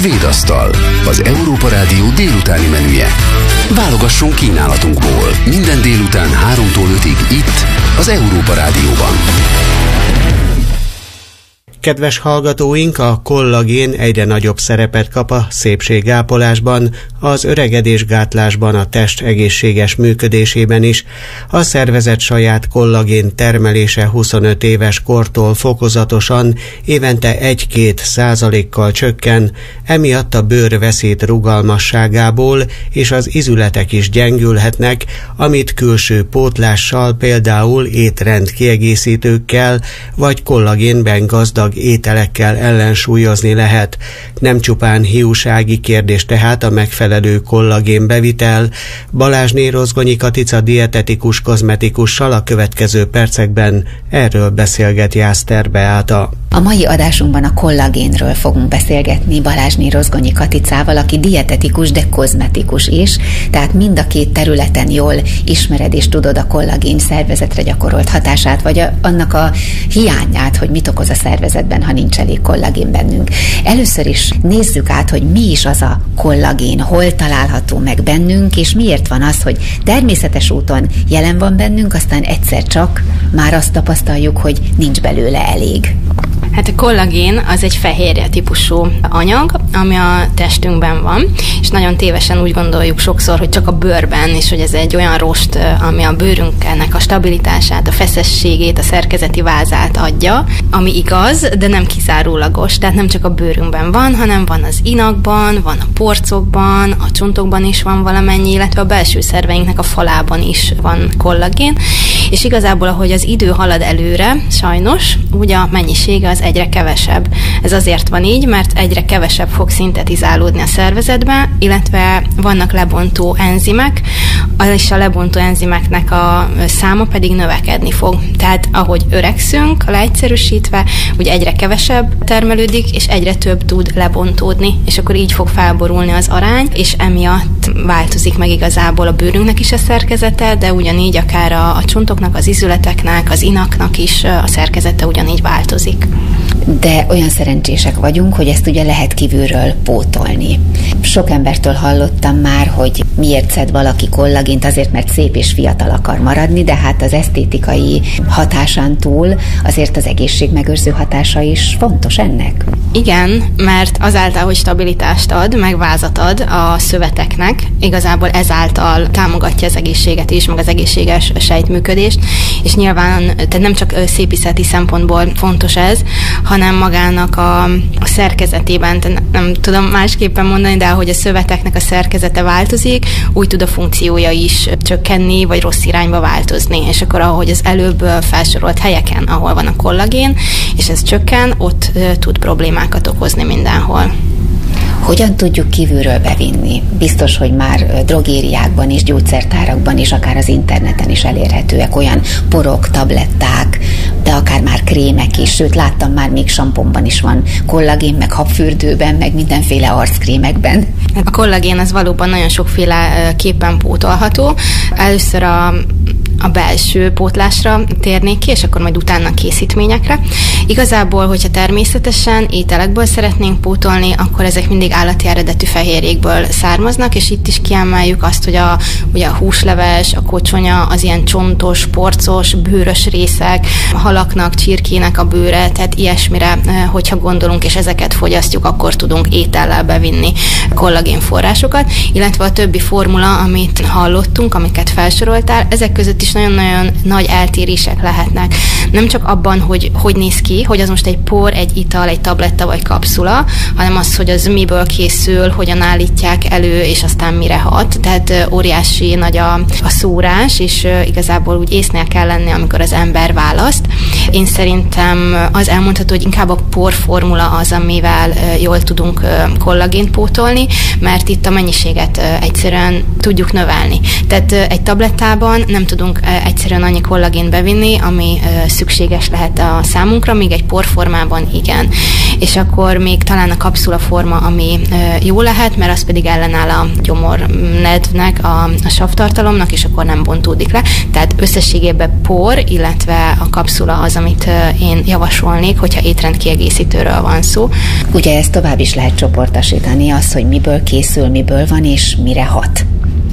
Svédasztal, az Európa Rádió délutáni menüje. Válogassunk kínálatunkból minden délután 3-tól 5-ig itt, az Európa Rádióban. Kedves hallgatóink, a kollagén egyre nagyobb szerepet kap a szépséggápolásban, az öregedésgátlásban, a test egészséges működésében is. A szervezet saját kollagén termelése 25 éves kortól fokozatosan évente 1-2% csökken, emiatt a bőr veszít rugalmasságából, és az izületek is gyengülhetnek, amit külső pótlással, például étrendkiegészítőkkel vagy kollagénben gazdag ételekkel ellensúlyozni lehet. Nem csupán hiúsági kérdés tehát a megfelelő kollagén bevitel. Balázsné Rozgonyi Katica dietetikus kozmetikussal a következő percekben erről beszélget Jászter Beáta. A mai adásunkban a kollagénről fogunk beszélgetni Balázsné Rozgonyi Katicával, aki dietetikus, de kozmetikus is, tehát mind a két területen jól ismered és tudod a kollagén szervezetre gyakorolt hatását, vagy annak a hiányát, hogy mit okoz a szervezetben, ha nincs elég kollagén bennünk. Először is nézzük át, hogy mi is az a kollagén, hol található meg bennünk, és miért van az, hogy természetes úton jelen van bennünk, aztán egyszer csak már azt tapasztaljuk, hogy nincs belőle elég. Hát a kollagén az egy fehérje típusú anyag, ami a testünkben van, és nagyon tévesen úgy gondoljuk sokszor, hogy csak a bőrben, és hogy ez egy olyan rost, ami a bőrünknek a stabilitását, a feszességét, a szerkezeti vázát adja, ami igaz, de nem kizárólagos, tehát nem csak a bőrünkben van, hanem van az inakban, van a porcokban, a csontokban is van valamennyi, illetve a belső szerveinknek a falában is van kollagén, és igazából, ahogy az idő halad előre, sajnos, úgy a mennyisége az egyre kevesebb. Ez azért van így, mert egyre kevesebb fog szintetizálódni a szervezetbe, illetve vannak lebontó enzimek, és a lebontó enzimeknek a száma pedig növekedni fog. Tehát ahogy öregszünk, leegyszerűsítve, úgy egyre kevesebb termelődik, és egyre több tud lebontódni, és akkor így fog felborulni az arány, és emiatt változik meg igazából a bőrünknek is a szerkezete, de ugyanígy akár a csontoknak, az izületeknek, az inaknak is a szerkezete ugyanígy változik. De olyan szerencsések vagyunk, hogy ezt ugye lehet kívülről pótolni. Sok embertől hallottam már, hogy miért szed valaki kollagént, azért, mert szép és fiatal akar maradni, de hát az esztétikai hatásán túl azért az egészségmegőrző hatása is fontos ennek. Igen, mert azáltal, hogy stabilitást ad, meg vázat ad a szöveteknek, igazából ezáltal támogatja az egészséget is, meg az egészséges sejtműködést, és nyilván tehát nem csak szépészeti szempontból fontos ez, hanem magának a szerkezetében, nem tudom másképpen mondani, de ahogy a szöveteknek a szerkezete változik, úgy tud a funkciója is csökkenni, vagy rossz irányba változni. És akkor ahogy az előbb felsorolt helyeken, ahol van a kollagén, és ez csökken, ott tud problémákat okozni mindenhol. Hogyan tudjuk kívülről bevinni? Biztos, hogy már drogériákban és gyógyszertárakban is, akár az interneten is elérhetőek olyan porok, tabletták, de akár már krémek is, sőt láttam már még samponban is van kollagén, meg habfürdőben, meg mindenféle arckrémekben. A kollagén az valóban nagyon sokféle képen pótolható. Először a belső pótlásra térnék ki, és akkor majd utána a készítményekre. Igazából, hogyha természetesen ételekből szeretnénk pótolni, akkor ezek mindig állati eredetű fehérjékből származnak, és itt is kiemeljük azt, hogy ugye a húsleves, a kocsonya, az ilyen csontos, porcos, bőrös részek, a halaknak, csirkének a bőre, tehát ilyesmire, hogyha gondolunk, és ezeket fogyasztjuk, akkor tudunk étellel bevinni kollagénforrásokat, illetve a többi formula, amit hallottunk, amiket felsoroltál, ezek között is nagyon-nagyon nagy eltérések lehetnek. Nem csak abban, hogy néz ki, hogy az most egy por, egy ital, egy tabletta vagy kapszula, hanem az, hogy az miből készül, hogyan állítják elő, és aztán mire hat. Tehát óriási nagy a szórás, és igazából úgy észnél kell lenni, amikor az ember választ. Én szerintem az elmondható, hogy inkább a porformula az, amivel jól tudunk kollagént pótolni, mert itt a mennyiséget egyszerűen tudjuk növelni. Tehát egy tablettában nem tudunk egyszerűen annyi kollagént bevinni, ami szükséges lehet a számunkra, míg egy porformában igen. És akkor még talán a kapszula forma, ami jó lehet, mert az pedig ellenáll a gyomornedvnek, a savtartalomnak, és akkor nem bontódik le. Tehát összességében por, illetve a kapszula az, amit én javasolnék, hogyha étrendkiegészítőről van szó. Ugye ezt tovább is lehet csoportosítani, az, hogy miből készül, miből van, és mire hat.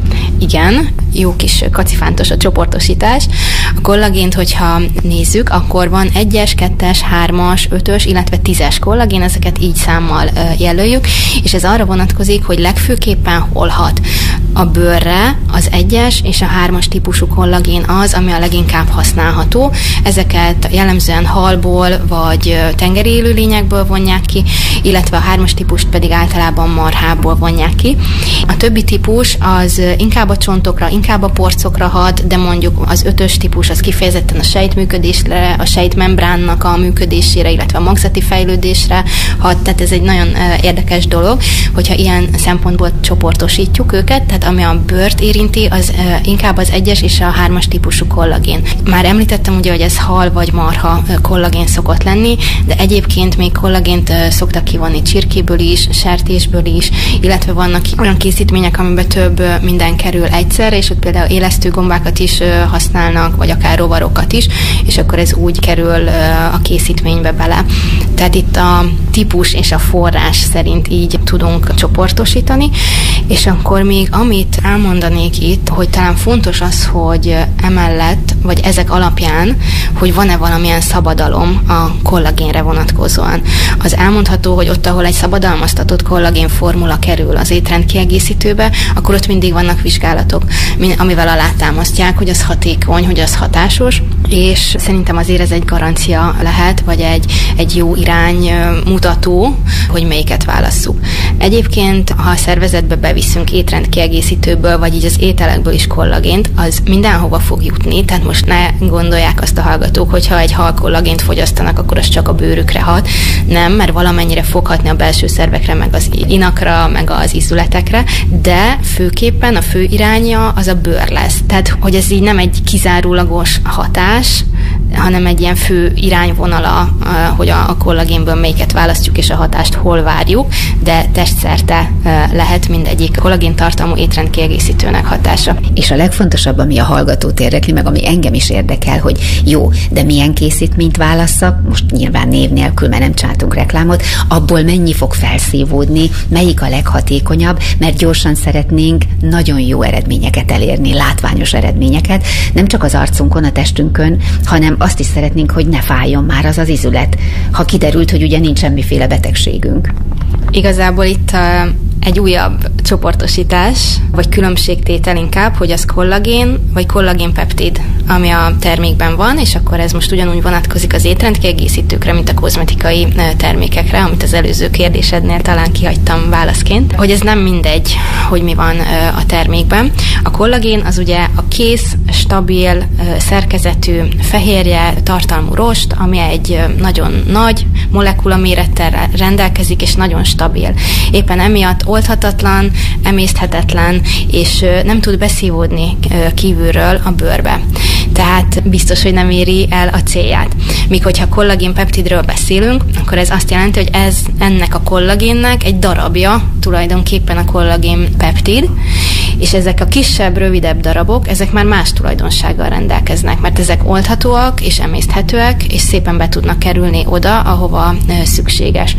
Igen, jó kis kacifántos a csoportosítás. A kollagént, hogyha nézzük, akkor van 1-es, 2-es, 3-as, 5-ös, illetve 10-es kollagén, ezeket így számmal jelöljük, és ez arra vonatkozik, hogy legfőképpen hol hat. A bőrre az 1-es és a 3-as típusú kollagén az, ami a leginkább használható. Ezeket jellemzően halból vagy tengeri élőlényekből vonják ki, illetve a 3-as típust pedig általában marhából vonják ki. A többi típus az inkább a csontokra, inkább a porcokra hat, de mondjuk az 5-ös típus az kifejezetten a sejtműködésre, a sejtmembránnak a működésére, illetve a magzati fejlődésre hat, tehát ez egy nagyon érdekes dolog, hogyha ilyen szempontból csoportosítjuk őket, tehát ami a bőrt érinti, az inkább az 1-es és a 3-as típusú kollagén. Már említettem ugye, hogy ez hal vagy marha kollagén szokott lenni, de egyébként még kollagént szoktak kivonni csirkéből is, sertésből is, illetve vannak olyan készítmények, amiben több minden kerül egyszerre, és ott például élesztőgombákat is használnak, vagy akár rovarokat is, és akkor ez úgy kerül a készítménybe bele. Tehát itt a típus és a forrás szerint így tudunk csoportosítani, és akkor még amit elmondanék itt, hogy talán fontos az, hogy emellett, vagy ezek alapján, hogy van-e valamilyen szabadalom a kollagénre vonatkozóan. Az elmondható, hogy ott, ahol egy szabadalmaztatott kollagén formula kerül az étrendkiegészítőbe, akkor ott mindig vannak vizsgálatok, amivel alátámasztják, hogy az hatékony, hogy az hatásos, és szerintem azért ez egy garancia lehet, vagy egy jó iránymutató, hogy melyiket válasszuk. Egyébként, ha a szervezetbe beviszünk étrendkiegészítőből, vagy így az ételekből is kollagént, az mindenhova fog jutni, tehát most ne gondolják azt a hallgatók, hogyha egy hal kollagént fogyasztanak, akkor az csak a bőrükre hat. Nem, mert valamennyire fog hatni a belső szervekre, meg az inakra, meg az ízületekre, de főképpen a fő iránya az a bőr lesz. Tehát, hogy ez így nem egy kizárólagos hatás, hanem egy ilyen fő irányvonala, hogy a kollagénből melyiket választjuk, és a hatást hol várjuk, de testszerte lehet mindegyik kollagéntartalmú étrendkiegészítőnek hatása. És a legfontosabb, ami a hallgatót érdekli, meg ami engem is érdekel, hogy jó, de milyen készítményt válasszak, most nyilván név nélkül, mert nem csináltunk reklámot, abból mennyi fog felszívódni, melyik a leghatékonyabb, mert gyorsan szeretnénk nagyon jó eredményeket elérni, látványos eredményeket, nem csak az arcunkon, a testünkön, hanem azt is szeretnénk, hogy ne fájjon már az az izület, ha kiderült, hogy ugye nincs semmiféle betegségünk. Igazából itt egy újabb csoportosítás, vagy különbségtétel inkább, hogy az kollagén, vagy kollagénpeptid, ami a termékben van, és akkor ez most ugyanúgy vonatkozik az étrendkiegészítőkre, mint a kozmetikai termékekre, amit az előző kérdésednél talán kihagytam válaszként, hogy ez nem mindegy, hogy mi van a termékben. A kollagén az ugye a kész, stabil, szerkezetű, fehérje tartalmú rost, ami egy nagyon nagy molekulamérettel rendelkezik, és nagyon stabil. Éppen emiatt oldhatatlan, emészthetetlen, és nem tud beszívódni kívülről a bőrbe. Tehát biztos, hogy nem éri el a célját. Míg hogyha kollagénpeptidről beszélünk, akkor ez azt jelenti, hogy ez ennek a kollagénnek egy darabja, tulajdonképpen a kollagénpeptid, és ezek a kisebb, rövidebb darabok, ezek már más tulajdonsággal rendelkeznek, mert ezek oldhatóak és emészthetőek, és szépen be tudnak kerülni oda, ahova szükséges.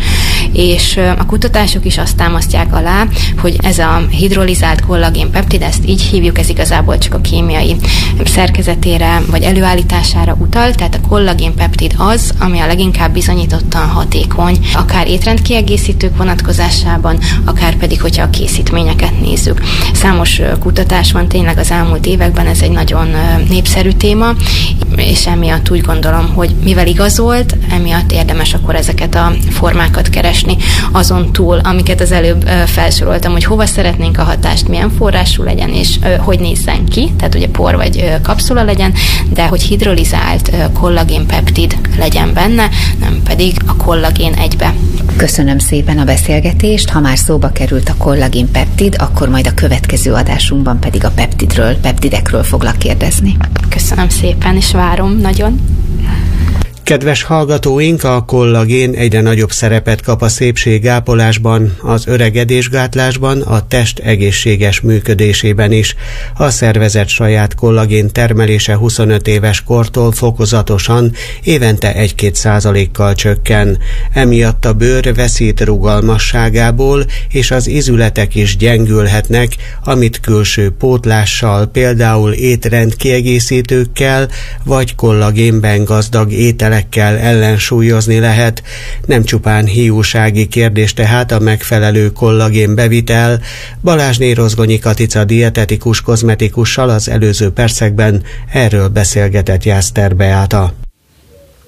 És a kutatások is azt támasztják alá, hogy ez a hidrolizált kollagénpeptid, ezt így hívjuk, ez igazából csak a kémiai szerkezetére vagy előállítására utal, tehát a kollagénpeptid az, ami a leginkább bizonyítottan hatékony, akár étrendkiegészítők vonatkozásában, akár pedig, hogyha a készítményeket nézzük. Számos kutatás van tényleg az elmúlt években, ez egy nagyon népszerű téma, és emiatt úgy gondolom, hogy mivel igazolt, emiatt érdemes akkor ezeket a formákat keresni azon túl, amiket az előbb felsoroltam, hogy hova szeretnénk a hatást, milyen forrású legyen, és hogy nézzen ki, tehát ugye por vagy kapszula legyen, de hogy hidrolizált kollagénpeptid legyen benne, nem pedig a kollagén egybe. Köszönöm szépen a beszélgetést. Ha már szóba került a kollagénpeptid, akkor majd a következő adásunkban pedig a peptidekről foglak kérdezni. Köszönöm szépen, és várom nagyon. Kedves hallgatóink, a kollagén egyre nagyobb szerepet kap a szépséggápolásban, az öregedésgátlásban, a test egészséges működésében is. A szervezet saját kollagén termelése 25 éves kortól fokozatosan évente 1-2%-kal csökken. Emiatt a bőr veszít rugalmasságából, és az izületek is gyengülhetnek, amit külső pótlással, például étrendkiegészítőkkel vagy kollagénben gazdag ételekkel ellensúlyozni lehet. Nem csupán hiúsági kérdés tehát a megfelelő kollagén bevitel. Balázsné Rozgonyi Katica dietetikus kozmetikussal az előző percekben erről beszélgetett Jászter Beáta.